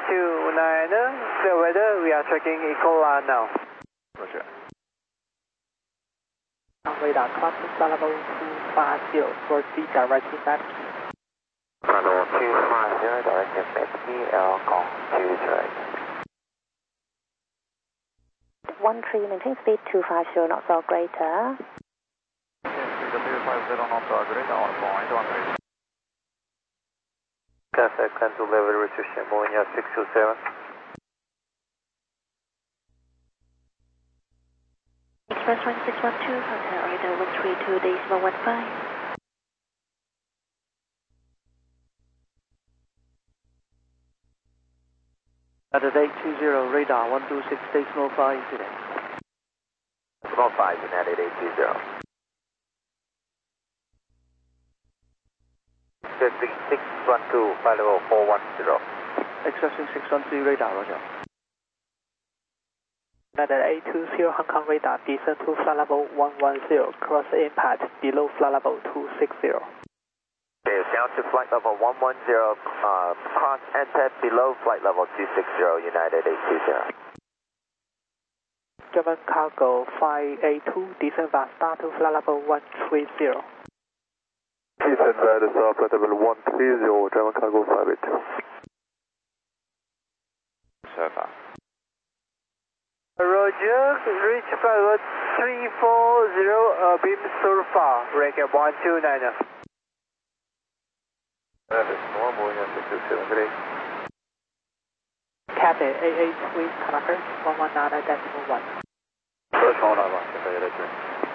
the weather, we are checking Ecola now. Roger. Radar crossing flight level 250, proceed directing back. Level 250, directing back, EL Kong 228. 13, maintain speed 250 knots or greater. CW50 knots or greater on point 13. Cathay, cancel level restriction, moving at 627. Express 1612, Hotel Order 132.15. At 820, radar 126.5 today. 5, United 820. 612, flight level 410. Expressing 612, radar, roger. United 820, Hong Kong radar, descend to flight level 110, cross impact below flight level 260. Okay, down to flight level 110, cross impact below flight level 260, United 820. German cargo 582, descend fast, start to flight level 130. Descend fast, flight level 130, German cargo 582. Surfer. Roger, reach flight level 340, beam surfa, record 129. Service normal, moving at 627. Cathay 883, Caracas 119.1. First hold on, Cathay 883.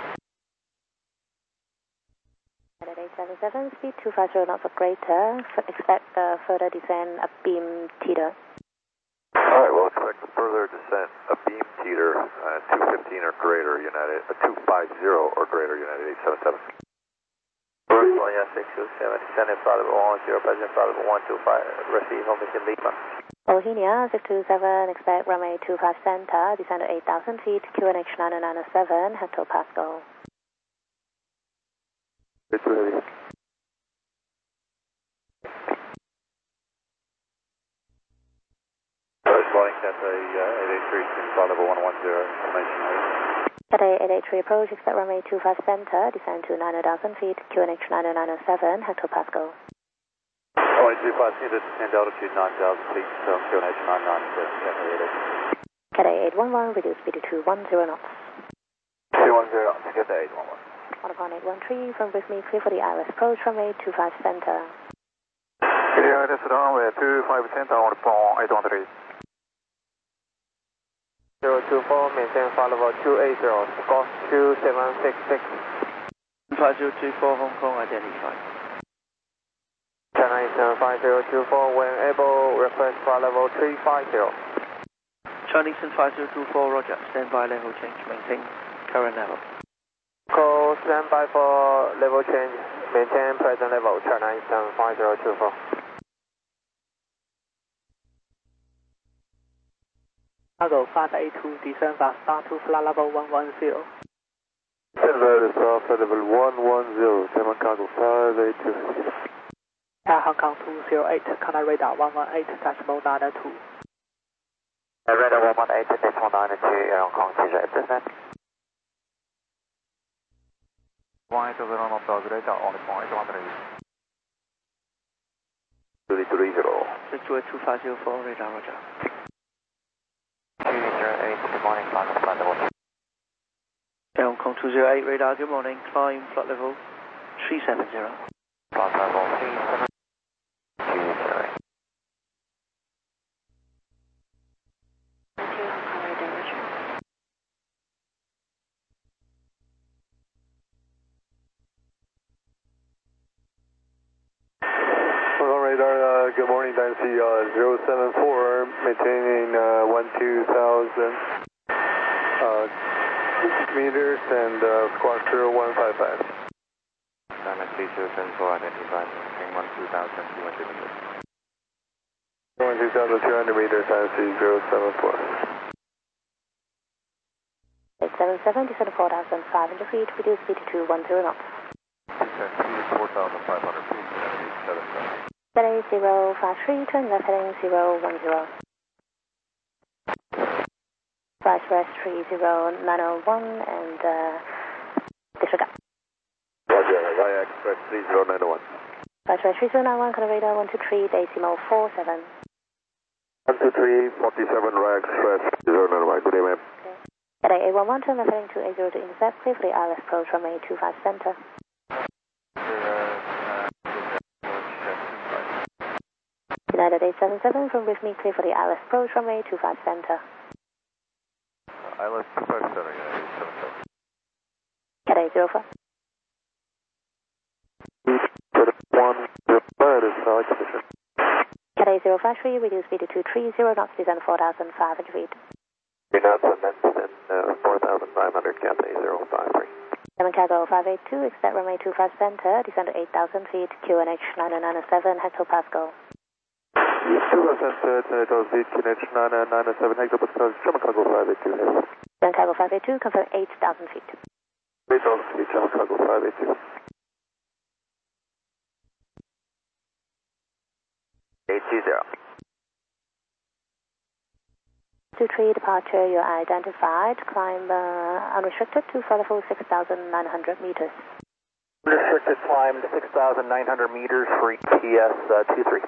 United 877, speed 250 knots or greater. Expect further descent a beam teeter. Alright, we'll expect further descent, a beam teeter, 215 or greater, United, 250 or greater, United 877. First one, yeah, 627, descending flight level 10, present flight level 125, receive home mission Lima. Bohemia 627, expect runway 25 center, descend to 8,000 feet, QNH 9907, head to Pascal. It's ready. First morning, Cathay 883, flight level 110, information ready. Cathay 883 approach, expect runway 25 center, descend to 9,000 feet, QNH 9907, head to Pascal. Runway 25 center, descend altitude 9,000 feet, QNH 997, Cathay 883. Cathay 811, reduce speed to 210 knots. 210, Cathay 811. On upon 813, from with me, clear for the ILS approach, runway 25 center. Clear, this is runway 25 center, on upon 813. 024, maintain flight level 280, score 2766. 5024, Hong Kong identified. China 5024, when able, request flight level 350. Chinese 5024, roger, standby level change, maintain current level. Call standby for level change, maintain present level, China 5024. Cargo 582, descend fast, start to flight level 110. Descend fast, flight level 110, German cargo 582. Air Hong Kong 208, contact radar 118.902. Radar 118.902, Air Hong Kong 208, descend. White over on the radar on point 130. 330. Situate 2504, radar, roger. 208, good morning, climb flight level. Air Hong Kong 208, radar, good morning, climb flight level 370. Flight level 370. 208. Good morning, Dynasty 074, maintaining 12,000 meters and squawk 0155. Dynasty 074, identified, maintaining 12,200 meters. 12,200 meters, Dynasty 074. 877, descend to 4,500 feet, reduce speed to 210 knots. Descend to 4,500 feet, 877. Delay 053, turn left heading 010. Vice West 30901 and disregard. Roger, via Express 3091. Vice West 3091, color radar 123, decimal 47. 123, 47, via Express 3091. Good day, ma'am. Delay 811, turn left heading 280 to intercept, clear for the ILS approach runway 25 center. United 877 from with me, clear for the ILS approach runway 25 center. ILS 25 center, United 877. Cathay 05. Cathay 053, reduce speed to 230 knots, descend 4,500 feet. 3 knots and then descend 4,500, Cathay 053. 7 Cargo 582, expect runway 25 center, descend to 8,000 feet, QNH 9097, Hector Pascal. 25 center, 8,000 feet, QNH 9097, Hector Pascal, 7 Cargo 582. 7 Cargo 582, confirm 8,000 feet. 8,000 feet, 7 Cargo 582. 820. 23 departure, you are identified. Climb unrestricted to further full 6,900 meters. Unrestricted climb to 6,900 meters for ETS 23.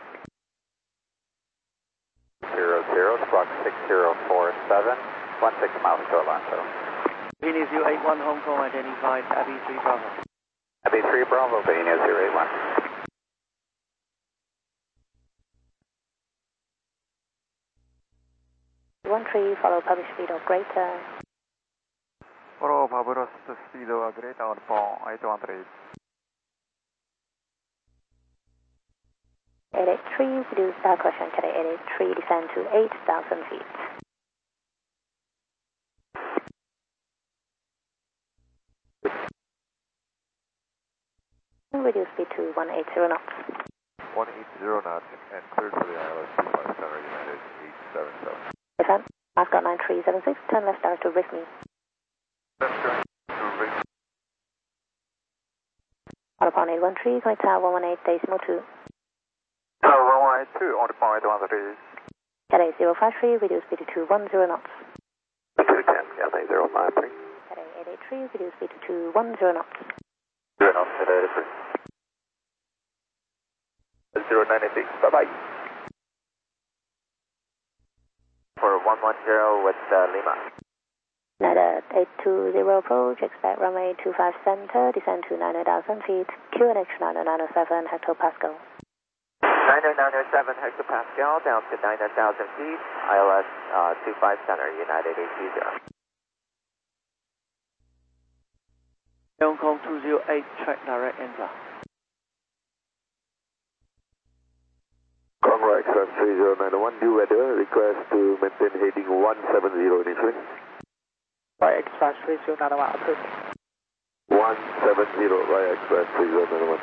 00, squawk 6047, 16 miles to Orlando. Venus 081 Hong Kong identified, Abbey 3 Bravo. Abbey 3 Bravo, Venus 081. 13, follow published speed or greater. Follow published speed or greater on 813. 883, reduce correction, Cathay 883, descend to 8,000 feet. Reduce speed to 180 knots. 180 knots and cleared for the ILS 25 center, United 877. Defend, Ascot 9376, turn left direct to Rifme. Left turn to Rifme. On upon 813, connect tower 118, decimal 2. Tower 182, on the point 113. Cathay 053, reduce speed to 210 knots. 210, Cathay 053. Cathay 883, reduce speed to 210 knots. 0 knots, 883. 096, bye-bye. For 110 with Lima. United 820 approach, expect runway 25 center, descend to 90,000 feet, QNH 9097, Hector Pascal. 9097 hectopascal down to 90,000 feet, ILS 25 center, United 820. Hong Kong 208, track direct enter. Conroy Express 3091, due weather, request to maintain heading 170 initially. By Express 3091, approved. 170, via Express 3091.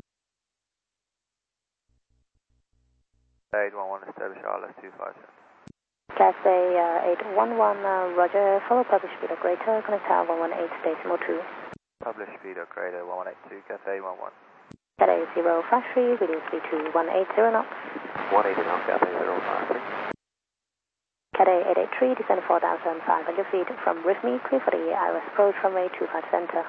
811, establish ILS 25 center. Cathay 811, Roger, follow published speed or greater, connect tower 118, decimal 2. Published speed or greater 1182, Cathay 11. Cathay 053, reduce speed to 180 knots. 180 knots, Cathay 053. Cathay 883, descend 4,500 feet from Rifme, clear for the ILS approach runway 25 center.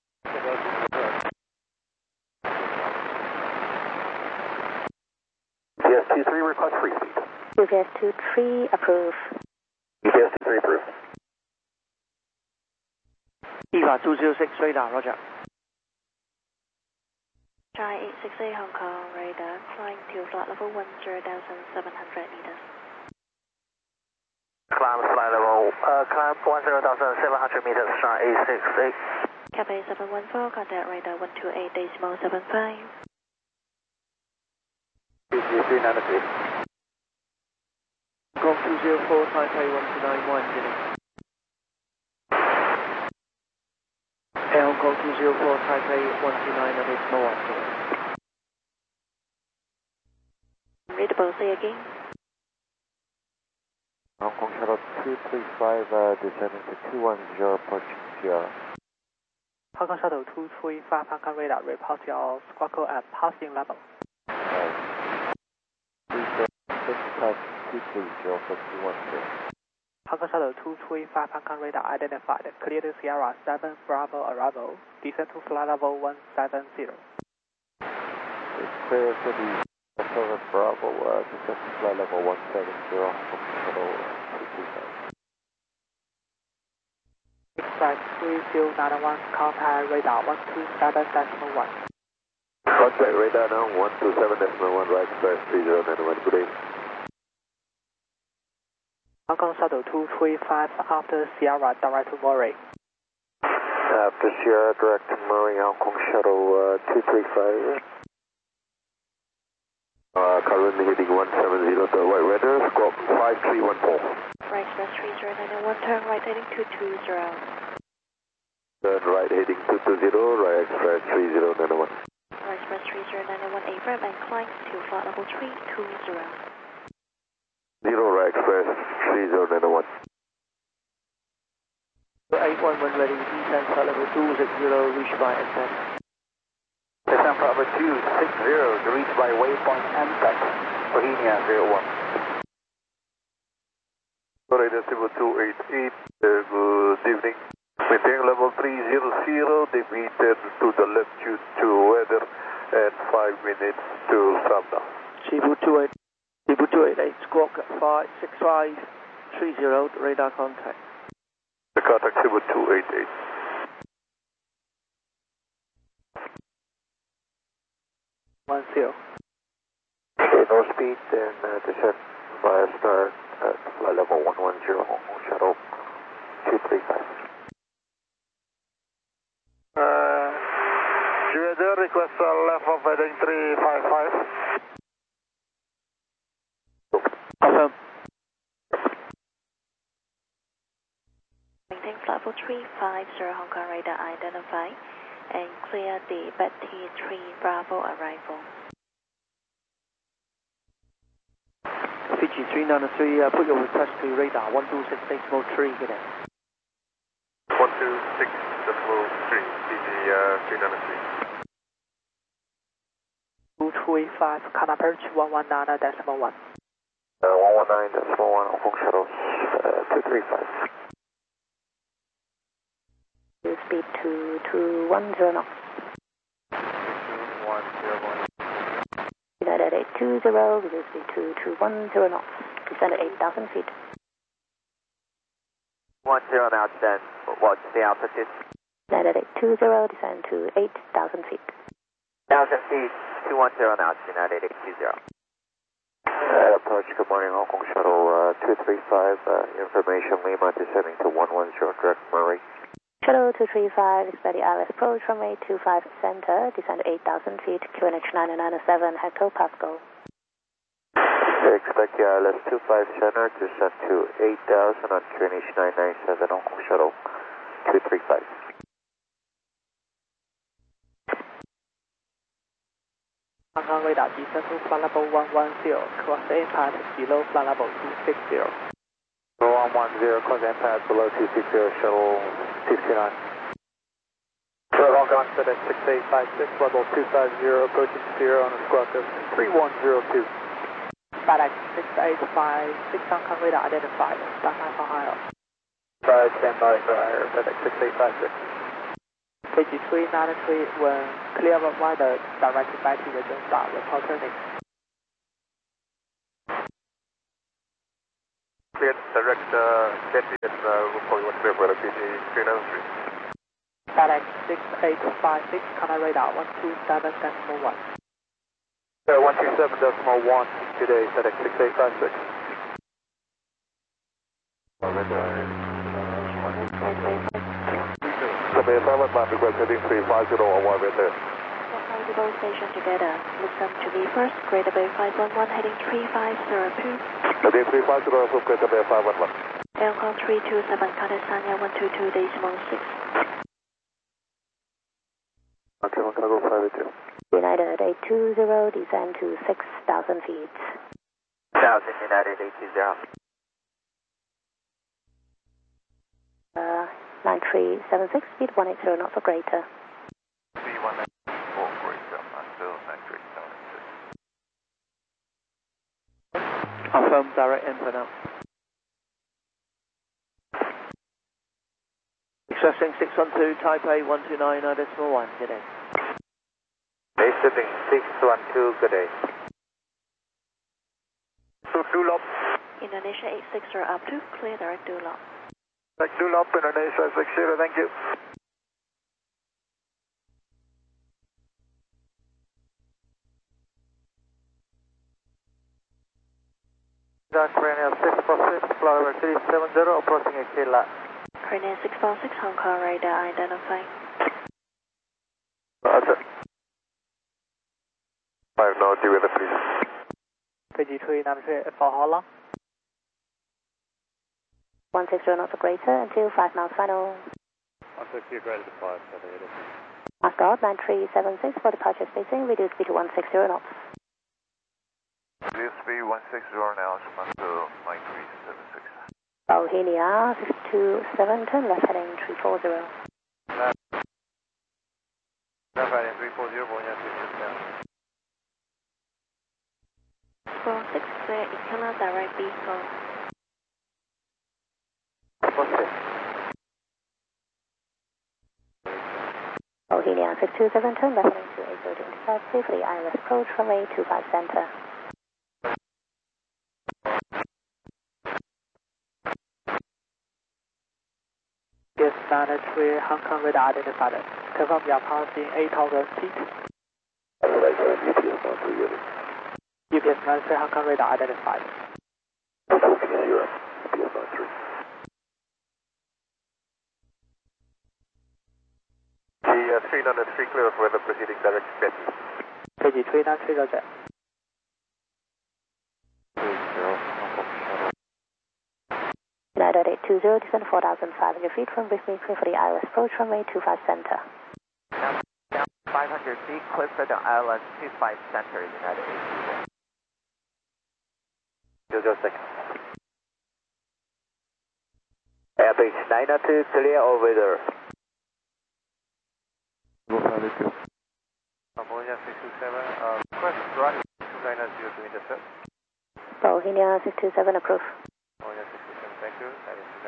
UPS 23, request free speed. UPS 23, approve. UPS 23, approve. EVA 206, radar, roger. Try 868 Hong Kong, radar, flying to flight level 10,700 meters. Climb flight level, climb 10,700 meters, star 868. Cathay 714, contact radar 128, decimal 75. BG393. Hong Kong 204, Taipei 1291, Jenny. Air Hong Kong 204, Taipei 129, decimal 1, Jenny. Readable, say again. Hong Kong Shuttle 235, descending to 210, approaching PR. Hong Kong Shuttle 235, Hong Kong radar, report your squawk and passing level. contact 230 for 210. Hong Kong Shuttle 235 Hong Kong radar identified. Clear to Sierra 7 Bravo arrival. Descend to flight level 170. It's clear to the 7 Bravo, descend to flight level 170, Hong Kong Shuttle 235. Express 3091, contact radar 127.1. Contact radar now 127.1, right express 3091, good day. Hong Kong Shuttle 235 after Sierra direct to Murray. After Sierra direct to Murray, Hong Kong Shuttle 235. Currently heading 170 to white weather, squawk 5314. Right express 3091, turn right heading 220. Turn right heading 220, right express 3091. Right express 3091, AFRAM and climb to flight level 320. 0 right express 3091. 811 ready, descend flight level 260, reach by MPEG. Descend flight level 260 to reach by waypoint MPEG, Bohemia 01. Sorry, decimal 288, good evening. Maintain level 300, deviated to the left due to weather and 5 minutes to Sabda. Cebu 288, squawk 56530, radar contact. The contact Cebu 288. Okay, no speed and descent via start at flight level 110, Hong Kong Shuttle 235. Weather request left of heading 355. Confirm. Maintain flight level 350, Hong Kong radar identified, and clear the Betty 3 Bravo arrival. Fiji 393, put your request to radar 126.3, good day. 126.3, Fiji 393. 235, can approach 119.1. 119.1, Hong Kong Shuttle 235. Speed 2210 knots. 2210. United 820, reduce speed 2210 knots. Descend at 8,000 feet. 10 now descend. What's the altitude? United 820, descend to 8,000 feet. 1,000 feet, 210 now, United 820. Approach, good morning, Hong Kong Shuttle 235, information Lima descending to 110, direct Murray. Shuttle 235, expect the ILS approach runway 25 center, descend 8,000 feet, QNH 997 hectopascal. Expect the ILS 25 center, descend to 8,000 on QNH 997, Hong Kong Shuttle 235. Hong Kong radar descend to flight level 110, cross impact below flight level 260. 110, cross impact below 260, shuttle 229. Shuttle Hong Kong set at 6856, level 250, approaching 0 on a squawk of 3102. FedEx 6856 Hong Kong radar identified, stand by for higher. Stand by for higher, FedEx 6856. Fiji 393, when clear of weather, directed back to the John Star, report turning. Clear, direct, Betty and report you clear for the Fiji 393. FedEx 6856, Canada radar 127.1. 127.1, today, FedEx 6856. Submit 7 map request heading 350 on one weather. Flight station together. Listen to me first. Greater Bay 511 heading 3502. Heading 350 from Greater Bay 511. Air call 327 Katasanya 122.6. Okay, we're gonna go 582. United 820, descend to 6,000 feet. 1,000, United 820. 9376, speed 180 knots or greater. C194 until 9376. Confirm direct enter now. Expressing 612, Taipei 129.9.1, good day. Exiting 612, good day. So Dulop. Indonesia 860 up to clear direct Dulop. Direct Dulop, Indonesia 60, thank you. Korean 646, flight over 370, approaching a Kila. Korean 646, Hong Kong radar identified. Roger. 5 now, do weather please. KG393, for how long? 160 knots or greater until 5 miles final. 160 greater than 5, so they hit us. Mascot 9376 for departure spacing, reduce speed to 160 knots. Reduce speed 160 now, Moscow 9376. Bohemia 627, turn left heading 340. Left heading 340, Bohemia 627. 46 clear Ikela direct vehicle. Bohemia 627, turn left heading 280 to intercept, safely ILS approach runway 25 center. Yes, 93, Hong Kong radar identified. Confirm you are passing 8,000 feet. UPS 93, Hong Kong radar identified. G393 clear of weather proceeding direct Betty. KG393, roger. United 820, descend 4,500 feet from Briefly, clear for the ILS approach runway 25 center. Down 500 feet, clear for the ILS 25 center, United 820. Just a second. Airpage 902, clear over there. Bohemia 627, request running 290 to intercept. Bohemia 627, approve. Bohemia 627, thank you. That is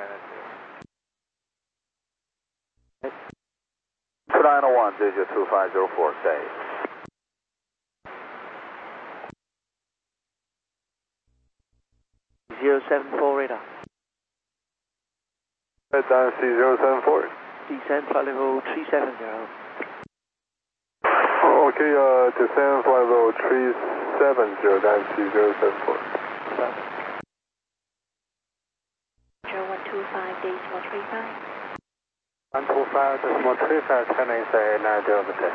290. 2901, digit 2504, say. .074 radar. Dynasty 074. Descend flight level 370. Okay, descend flight level 370, Dynasty 074. 0125 decimal 35. 125, decimal 35, turning say 90 over there.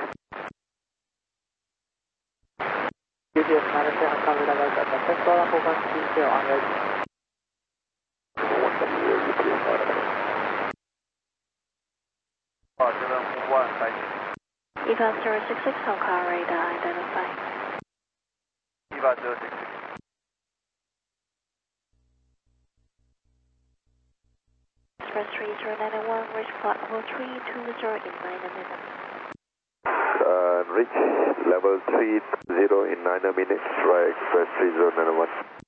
UPS 93, Hong Kong radar roger. Contact Flora 4130 on ready. EVA 066, Hong Kong radar identified. EVA 066. Express 3091, reach plot level 320 in 9 minutes. Reach level 30 in 9 minutes, right, express 3091.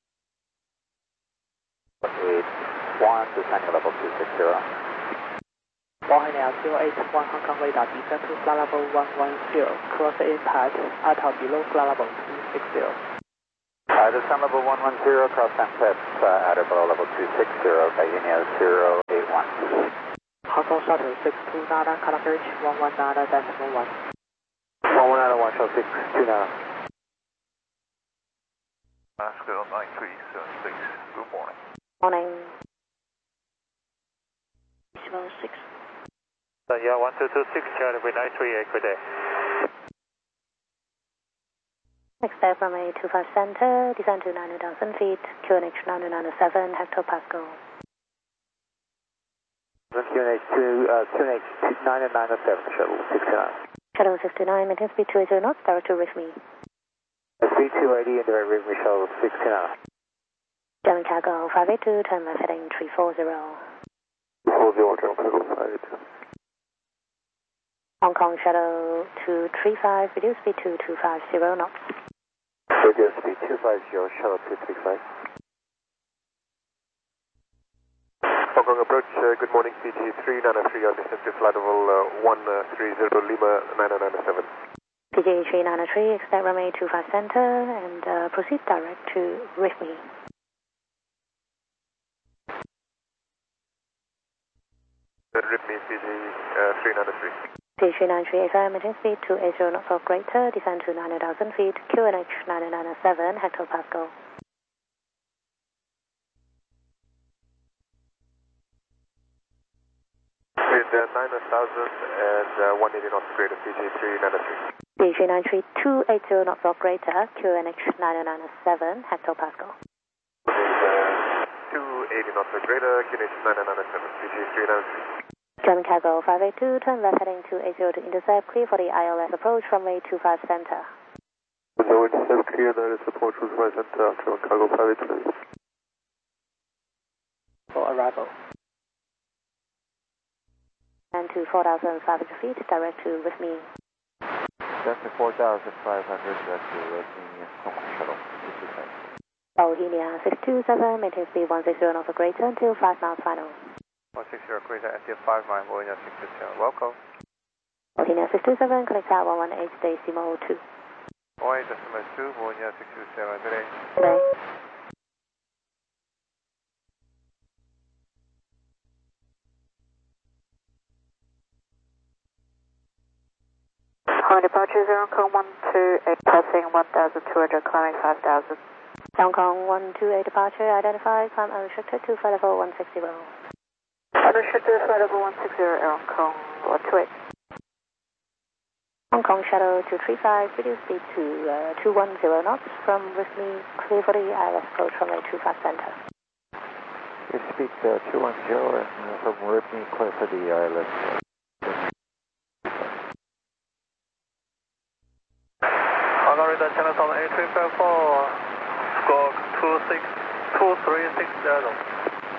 81, descending level 260. Bohemia 081, Hong Kong radar, descend to flight level 110, cross the impact at or below flight level 260. Descend level 110, cross impact at or below level 260, Bohemia 081. Hong Kong shuttle 629, contact reach 119.1. 119, show 629. Moscow 9376, good morning. Morning. Decimal 6. Yeah, 1226, Charlie, 938, good day. Expect runway 25 center, descend to 90,000 feet, QNH 9907, hectopascal. QNH 9907, shuttle 69. Shuttle 69, maintain speed 280 knots, direct to with me. Speed 280 and direct with me, shuttle 69. German cargo 582, turn left heading 340. 40, German cargo 582. Hong Kong shuttle 235, reduce speed to 250 knots. Reduce speed 250, shuttle 235. Hong Kong approach, good morning, PG 393, your distance to flight level 130 Lima 9997. PG 393, expect runway 25 center and proceed direct to RIFME. RIFME PG 393. PG 393, FM, maintain speed 280 knots or greater, descend to 90,000 feet, QNH 9997, hectopascal. With 9,000 and 180 knots greater, PG 393. PG 393, 280 knots or greater, QNH 9997, hectopascal. 280 knots or greater, QNH 9997, PG 393. German Cargo 582, turn left heading 280 to intercept, clear for the ILS approach, runway 25 center. No intercept, clear, ILS approach, 25 center, German Cargo 582. For arrival. And to 4,500 feet, direct to RIFME. That's to 4,500, direct to RIFME, Hong Kong shuttle, 225. Bohemia 627, maintain speed 160 knots or greater until 5 miles final. 160 greater, SDF 5 mile, Bohemia 627, welcome. Bohemia 627, connect out 118 decimal 2. 118.2, Bohemia 627, today. Today. Hong departure 0 Kong 128, passing 1,200, climbing 5,000. Hong Kong 128 departure, identified, climb unrestricted to flight level 160. Unrestricted flight level 160, Hong Kong 128. Hong Kong Shadow 235, reduce speed to 210 knots from RIFME, clear for the ILS approach runway 25 center. Your speed 210 and from RIFME, clear for the ILS. Hong Kong radar channel 8354, squawk 23660.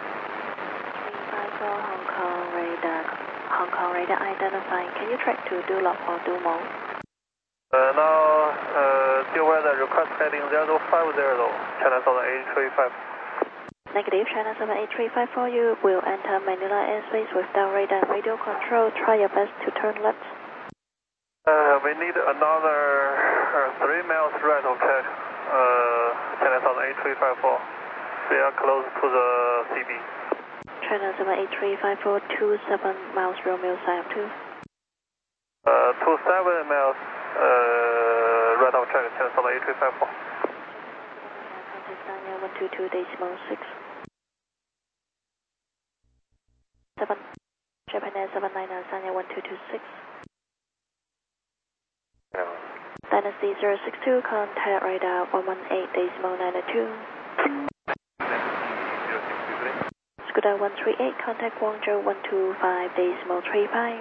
354 Hong Kong radar identified. Can you track to do log or do mode? Now, deal weather request heading 050, channel 8355. Negative, China 78354, you will enter Manila airspace without radar and radio control. Try your best to turn left. We need another 3 miles right of track, channel 8354. We are close to the CB. China 78354, 27 miles Romeo side 2. 27 miles right of track, channel 8354. Contact Sanya 122 decimal 6. 7. Japan Air 79 Sanya 1226. Dynasty 062, contact radar 118 decimal 902. Scooter 138, contact Guangzhou 125 decimal 35.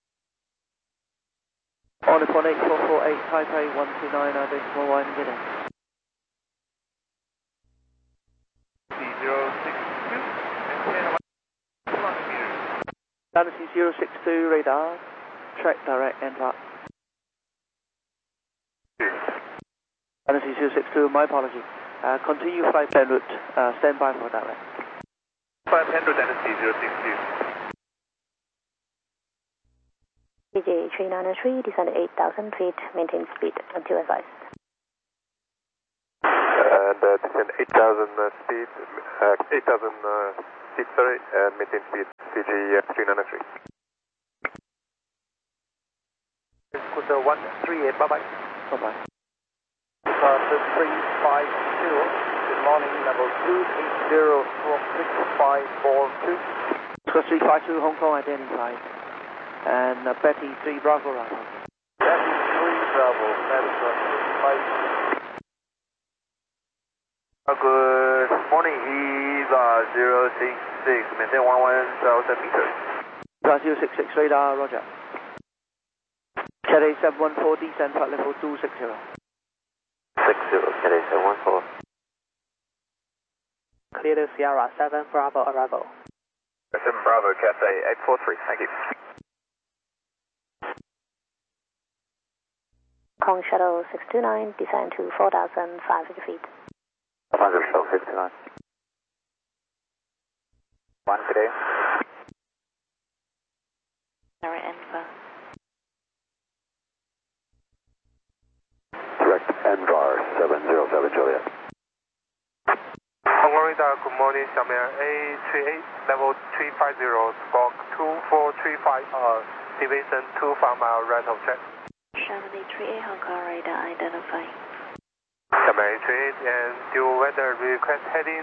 On the 18448, Taipei 129 decimal 1 minute. 062, Dynasty 062, radar, track direct, enter. Dynasty 062, my apology. Continue flight plan route, stand by for direct. 500 Dynasty 062. PG 393, descend 8,000 feet, maintain speed until advised. And descend 8,000 speed, 8,000 feet, sorry, and maintain speed, PG 393. Scooter 138, bye-bye. Bye-bye. Departure 350, good morning, level 280-6542. Scott 352, Hong Kong identified. And Betty 3 Bravo Bravo. Betty 3 Bravo, Medical 5. Good morning, EVA 066, maintain 11,000 meters. 066 radar, roger. Cathay 714, descend flight level 260. 60, Cathay 714. Clear to Sierra 7 Bravo arrival. 7 Bravo, Cathay 843, thank you. Kong Shuttle 629, descend to 4,500 feet. 500 Shuttle 629. 1, good day. Direct Enver. Direct Envar 707 Juliet. Hong Kong radar, good morning, Xiaomi A38, level 350, squawk 2435, division 2 5 mile right of check. Xiaomi 38 Hong Kong radar identifying. Xiaomi A38 and dual weather request heading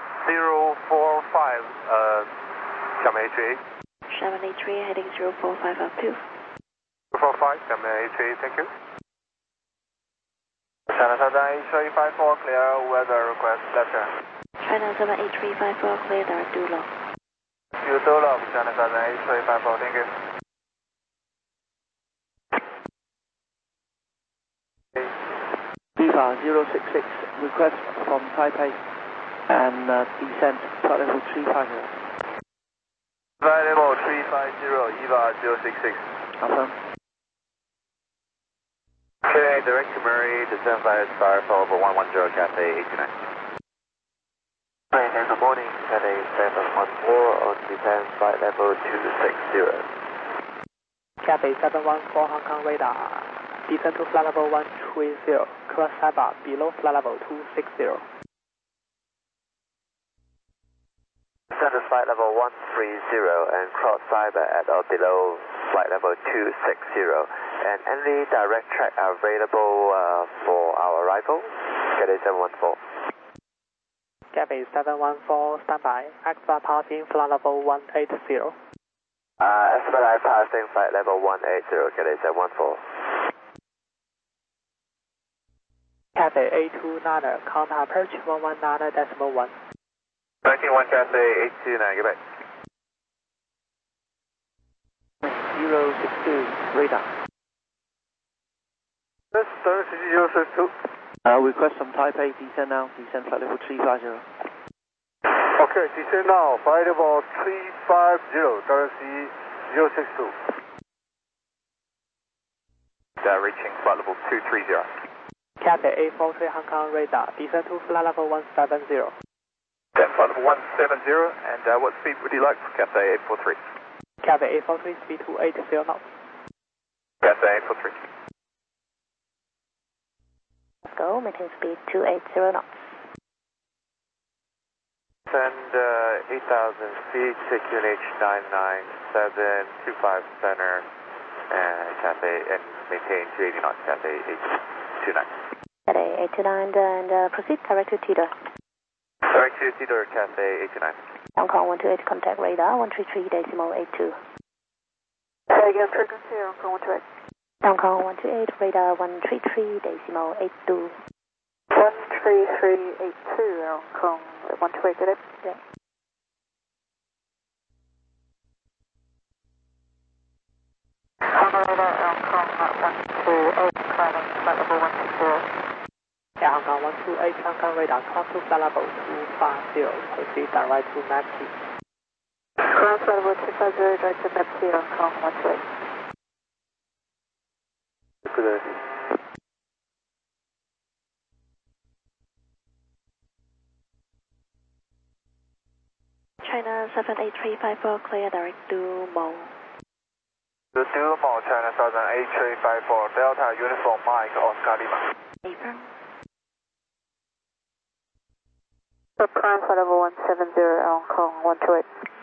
045, Xiaomi A38. Xiaomi 38 heading 045 up to. 045, Xiaomi A38, thank you. China Southern A354, clear weather request, left turn. China 78354, clear direct Dulong. You Dulong, China Southern A354, thank you. Viva 066, request from Taipei and descent flight level 350. Flight level 350, EVA 066. Confirm. Okay, direct to Murray, descent via Star, follow over 110, Cathay 829. Hi, good morning, Cathay 714 on descent flight level 260. Cathay 714 Hong Kong radar. Descend to flight level 130, cross Saba below flight level 260. Descend to flight level 130 and cross Cyber at or below flight level 260. And any direct track available for our arrival? Cathay 714. Cathay 714, standby. Extra passing flight level 180. Expedite passing flight level 180, Cathay 714. Cathay 829, contact approach 119.1. 191 Cathay 829, get back. 062, radar. This is 062. Request from Taipei, descend now, descend flight level 350. Okay, descend now, flight level 350, currency 062. Reaching flight level 230. Cathay 843 Hong Kong radar. Descend to flight level 170. Then flight level 170, and what speed would you like for Cathay 843? Cathay 843, speed 280 knots. Cathay 843. Let's go, maintain speed 280 knots. Send 8,000 feet to QNH 99725 center and Cathay and maintain 280 knots, Cathay 829. Cathay 829 and proceed direct to Teeter. Direct to Teeter, Cathay 829. Hong Kong 128 contact radar 133.82. Say again, frequency, Hong Kong 128. Hong Kong 128 radar 133.82. 13382, Hong Kong 128, get it? Yeah. Hong Kong radar, Hong Kong 128, climbing flight level 160. Yeah, Hong Kong 128, Hong Kong radar, cross to flight level 250, proceed direct to Maxi. Cross flight level 250, direct to Maxi, Hong Kong 128. Good. China 78354, clear direct to Mo. The Mo, China Southern A354, Delta Uniform Mike, Oscar Lima. April. The prime flight level 170, Hong Kong 128.